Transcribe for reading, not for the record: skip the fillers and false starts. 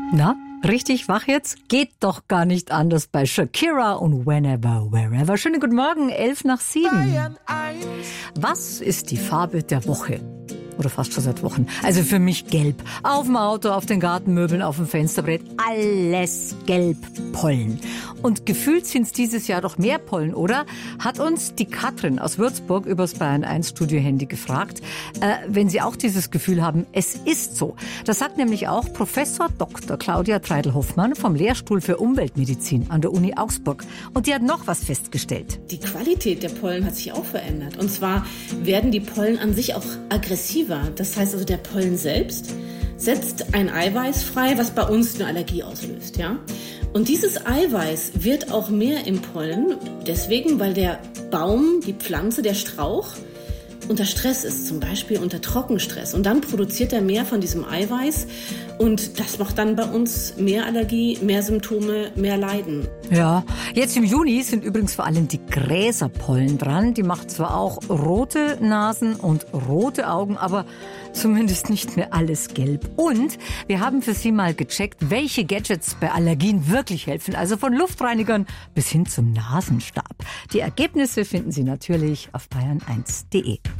Na, richtig wach jetzt? Geht doch gar nicht anders bei Shakira und Whenever, Wherever. Schönen guten Morgen, 6:55. Was ist die Farbe der Woche? Oder fast schon seit Wochen. Also für mich gelb. Auf dem Auto, auf den Gartenmöbeln, auf dem Fensterbrett. Alles gelb. Pollen. Und gefühlt sind es dieses Jahr doch mehr Pollen, oder? Hat uns die Katrin aus Würzburg übers Bayern 1 Studio-Handy gefragt, wenn Sie auch dieses Gefühl haben, es ist so. Das sagt nämlich auch Professor Dr. Claudia Treidel-Hoffmann vom Lehrstuhl für Umweltmedizin an der Uni Augsburg. Und die hat noch was festgestellt. Die Qualität der Pollen hat sich auch verändert. Und zwar werden die Pollen an sich auch aggressiver. Das heißt also, der Pollen selbst setzt ein Eiweiß frei, was bei uns eine Allergie auslöst, ja? Und dieses Eiweiß wird auch mehr im Pollen, deswegen, weil der Baum, die Pflanze, der Strauch unter Stress ist, zum Beispiel unter Trockenstress. Und dann produziert er mehr von diesem Eiweiß und das macht dann bei uns mehr Allergie, mehr Symptome, mehr Leiden. Ja, jetzt im Juni sind übrigens vor allem die Gräserpollen dran. Die macht zwar auch rote Nasen und rote Augen, aber zumindest nicht mehr alles gelb. Und wir haben für Sie mal gecheckt, welche Gadgets bei Allergien wirklich helfen. Also von Luftreinigern bis hin zum Nasenstab. Die Ergebnisse finden Sie natürlich auf bayern1.de.